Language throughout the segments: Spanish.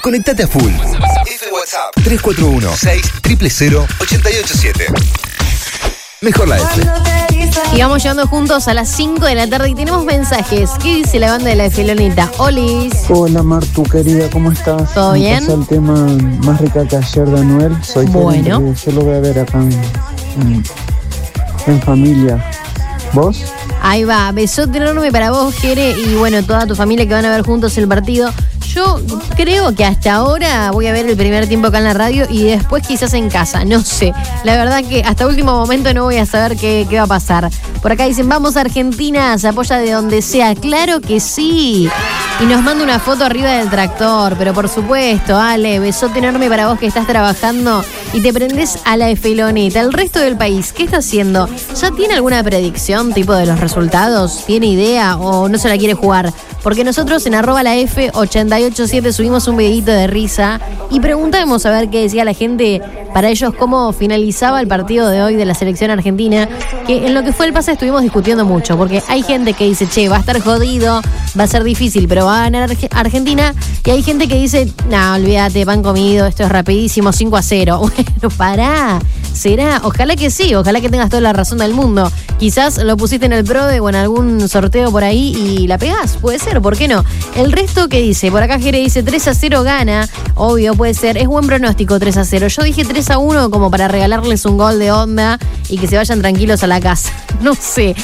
Conectate a full. F WhatsApp 341-600-887. Mejor la F. Y vamos llegando juntos a las 5 de la tarde y tenemos mensajes. ¿Qué dice la banda de la Filonita? Olis. Hola Martu, querida, ¿cómo estás? ¿Todo bien? Me pasa el tema más rica que ayer de Anuel. Soy bueno. Kevin, yo lo voy a ver acá en familia. ¿Vos? Ahí va, besote enorme para vos, Jere, y bueno, toda tu familia que van a ver juntos el partido. Yo creo que hasta ahora voy a ver el primer tiempo acá en la radio y después quizás en casa, no sé. La verdad que hasta último momento no voy a saber qué va a pasar. Por acá dicen, vamos a Argentina, se apoya de donde sea. Claro que sí. Y nos manda una foto arriba del tractor, pero por supuesto, Ale, besote enorme para vos que estás trabajando y te prendés a la Filonita. El resto del país, ¿qué está haciendo? ¿Ya tiene alguna predicción tipo de los resultados? ¿Tiene idea o no se la quiere jugar? Porque nosotros en @la_F887 subimos un videito de risa y preguntamos a ver qué decía la gente para ellos, cómo finalizaba el partido de hoy de la selección argentina, que en lo que fue el pase estuvimos discutiendo mucho, porque hay gente que dice, che, va a estar jodido, va a ser difícil, pero va a ganar Argentina, y hay gente que dice, no, olvídate, pan comido, esto es rapidísimo, 5-0. Bueno, pará, será, ojalá que sí, ojalá que tengas toda la razón del mundo. Quizás lo pusiste en el PRODE o en algún sorteo por ahí y la pegás, puede ser, ¿por qué no? El resto, ¿qué dice? Por acá Jere dice 3-0 gana, obvio, puede ser, es buen pronóstico 3-0. Yo dije 3-1 como para regalarles un gol de onda y que se vayan tranquilos a la casa. No sé,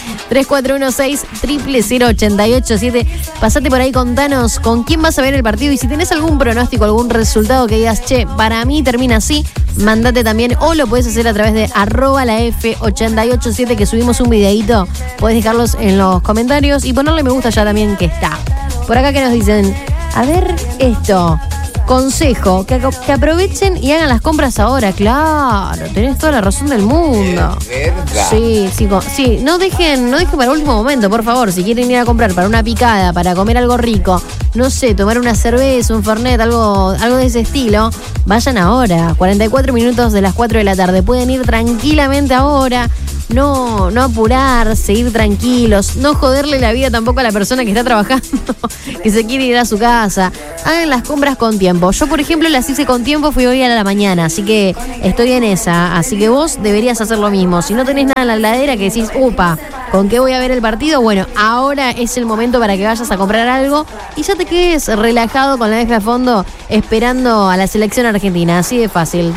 3416-000887. Pasate por ahí, contanos con quién vas a ver el partido y si tenés algún pronóstico, algún resultado que digas, che, para mí termina así, mandate también, o lo puedes hacer a través de @la_F887 que subimos un videito, podés dejarlos en los comentarios y ponerle me gusta ya también que está. Por acá que nos dicen, a ver esto, consejo, que aprovechen y hagan las compras ahora. Claro, tenés toda la razón del mundo. Sí, no dejen para último momento, por favor. Si quieren ir a comprar para una picada, para comer algo rico, no sé, tomar una cerveza, un fernet, algo de ese estilo, vayan ahora. 44 minutos de las 4 de la tarde. Pueden ir tranquilamente ahora. No apurarse, ir tranquilos, no joderle la vida tampoco a la persona que está trabajando, que se quiere ir a su casa. Hagan las compras con tiempo. Yo, por ejemplo, las hice con tiempo, fui hoy a la mañana, así que estoy en esa. Así que vos deberías hacer lo mismo. Si no tenés nada en la heladera que decís, upa, ¿con qué voy a ver el partido? Bueno, ahora es el momento para que vayas a comprar algo y ya te quedes relajado con la F a fondo esperando a la selección argentina. Así de fácil.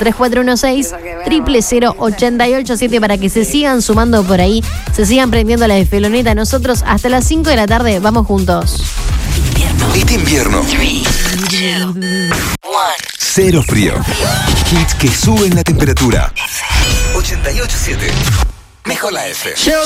3416-000887 para que se sigan sumando por ahí, se sigan prendiendo la de Filonita. Nosotros hasta las 5 de la tarde vamos juntos. Este invierno. 3, 2, 1. Cero frío. Hits que suben la temperatura. 88.7. Mejor la F.